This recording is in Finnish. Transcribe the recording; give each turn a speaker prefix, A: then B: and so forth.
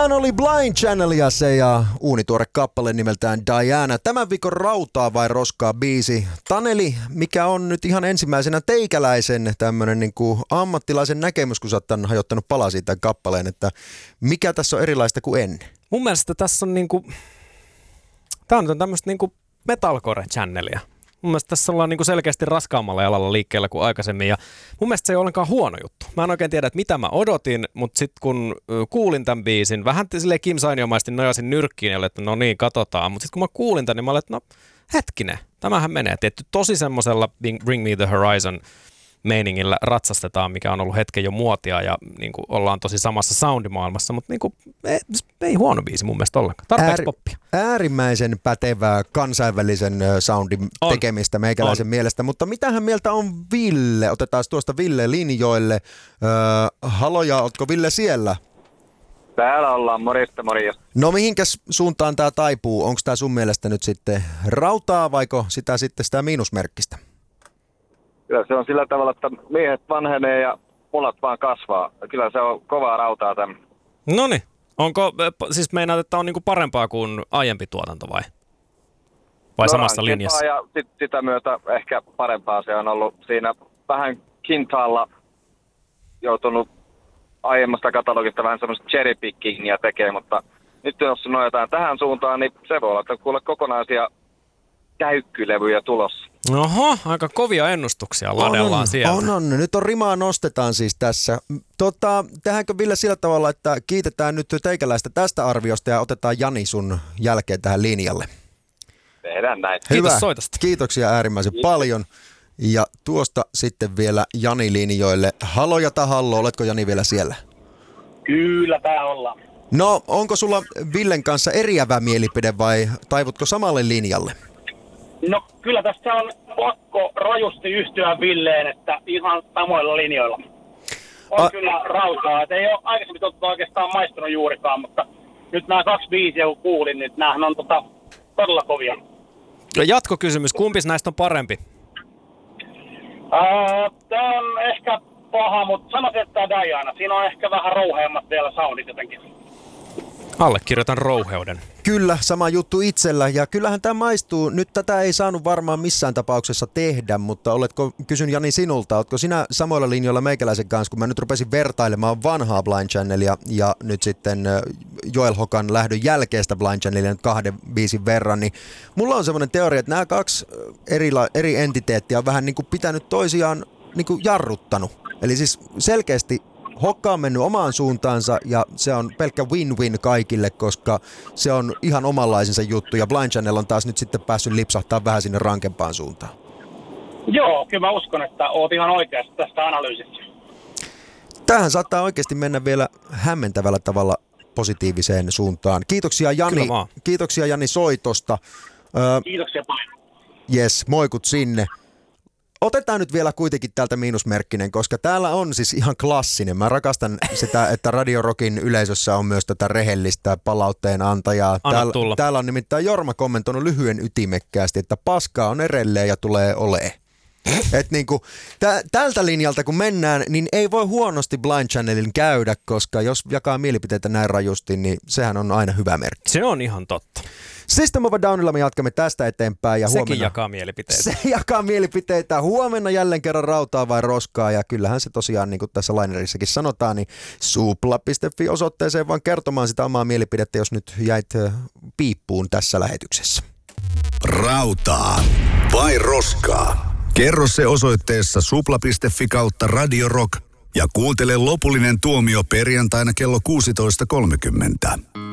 A: Sehän oli Blind Channelia se ja uunituore kappale nimeltään Diana. Tämän viikon Rautaa vai roskaa -biisi. Taneli, mikä on nyt ihan ensimmäisenä teikäläisen tämmönen niinku ammattilaisen näkemys, kun sä oot hajottanut palaa siitä kappaleen, että mikä tässä on erilaista kuin ennen?
B: Mun mielestä tässä on niinku, tää on tämmöistä niinku metalcore channelia. Mun mielestä tässä ollaan niinku selkeästi raskaammalla jalalla liikkeellä kuin aikaisemmin ja mun mielestä se ei ole ollenkaan huono juttu. Mä en oikein tiedä, että mitä mä odotin, mutta sitten kun kuulin tämän biisin, vähän silleen Kim Sainiomaisesti nojasin nyrkkiin ja olin, että no niin, katsotaan. Mutta sitten kun mä kuulin tämän, niin mä olin, että no hetkinen, tämähän menee. Tietty tosi semmoisella Bring Me The Horizon meiningillä ratsastetaan, mikä on ollut hetken jo muotia ja niin kuin ollaan tosi samassa soundimaailmassa, mutta niin kuin, ei huono biisi mun mielestä ollenkaan. Tarpeeksi poppia.
A: Äärimmäisen pätevää kansainvälisen soundin tekemistä meikäläisen mielestä, mutta mitähän mieltä on Ville? Otetaan tuosta Ville linjoille. Haloja, ootko Ville siellä?
C: Täällä ollaan, morjesta.
A: No mihinkäs suuntaan tää taipuu? Onko tää sun mielestä nyt sitten rautaa vaiko sitä miinusmerkkistä?
C: Kyllä se on sillä tavalla, että miehet vanhenee ja mulat vaan kasvaa. Kyllä se on kovaa rautaa tämä.
B: Noniin. Onko, siis meinaat, että on niinku parempaa kuin aiempi tuotanto vai? Vai samassa linjassa?
C: Ja sitä myötä ehkä parempaa se on ollut. Siinä vähän kintaalla joutunut aiemmasta katalogista vähän semmoista cherrypickingia tekee, mutta nyt jos nojataan tähän suuntaan, niin se voi olla, että kuule kokonaisia käykkylevyjä tulossa.
B: Oho, aika kovia ennustuksia ladellaan sieltä.
A: On. Nyt on rimaa nostetaan siis tässä. Tehdäänkö Ville sillä tavalla, että kiitetään nyt teikäläistä tästä arviosta ja otetaan Jani sun jälkeen tähän linjalle?
C: Tehdään näin.
B: Kiitos soitosta.
A: Kiitoksia äärimmäisen paljon. Ja tuosta sitten vielä Jani linjoille. Halo ja tahallo, oletko Jani vielä siellä?
D: Kyllä, tää ollaan.
A: No, onko sulla Villen kanssa eriävä mielipide vai taivutko samalle linjalle?
D: No kyllä tässä on pakko rajusti yhtyä Villeen, että ihan samoilla linjoilla. On kyllä rautaa, että ei ole aikaisemmin oikeastaan maistunut juurikaan, mutta nyt nämä 2 biisiä kun kuulin, niin näähän on todella kovia.
B: Ja jatkokysymys, kumpis näistä on parempi?
D: Tämä on ehkä paha, mutta sanoisin, että tämä Diana. Siinä on ehkä vähän rouheammat vielä soundit jotenkin.
B: Allekirjoitan rouheuden.
A: Kyllä, sama juttu itsellä ja kyllähän tämä maistuu. Nyt tätä ei saanut varmaan missään tapauksessa tehdä, mutta kysyn Jani sinulta, oletko sinä samoilla linjoilla meikäläisen kanssa, kun mä nyt rupesin vertailemaan vanhaa Blind Channelia ja nyt sitten Joel Hokan lähdön jälkeistä Blind Channelia nyt 2 biisin verran, niin mulla on semmoinen teoria, että nämä 2 eri entiteettiä on vähän niin kuin pitänyt toisiaan niin kuin jarruttanut. Eli siis selkeästi Hokka on mennyt omaan suuntaansa ja se on pelkkä win-win kaikille, koska se on ihan omanlaisensa juttu ja Blind Channel on taas nyt sitten päässyt lipsahtaa vähän sinne rankempaan suuntaan.
D: Joo, kyllä mä uskon, että oot ihan oikeassa tästä analyysistä.
A: Tämähän saattaa oikeasti mennä vielä hämmentävällä tavalla positiiviseen suuntaan. Kiitoksia Jani soitosta.
D: Kiitoksia paljon.
A: Jes, moikut sinne. Otetaan nyt vielä kuitenkin täältä miinusmerkkinen, koska täällä on siis ihan klassinen. Mä rakastan sitä, että Radio Rockin yleisössä on myös tätä rehellistä palautteen antajaa. Täällä on nimittäin Jorma kommentoinut lyhyen ytimekkäästi, että paskaa on edelleen ja tulee olee. Et niinku, tältä linjalta kun mennään, niin ei voi huonosti Blind Channelin käydä, koska jos jakaa mielipiteitä näin rajusti, niin sehän on aina hyvä merkki.
B: Se on ihan totta.
A: System of a Downilla me jatkamme tästä eteenpäin. Ja
B: sekin jakaa mielipiteitä.
A: Se jakaa mielipiteitä. Huomenna jälleen kerran rautaa vai roskaa. Ja kyllähän se tosiaan, niin kuin tässä lainerissakin sanotaan, niin supla.fi osoitteeseen vaan kertomaan sitä omaa mielipidettä, jos nyt jäit piippuun tässä lähetyksessä.
E: Rautaa vai roskaa? Kerro se osoitteessa supla.fi/Radio Rock ja kuuntele lopullinen tuomio perjantaina kello 16.30.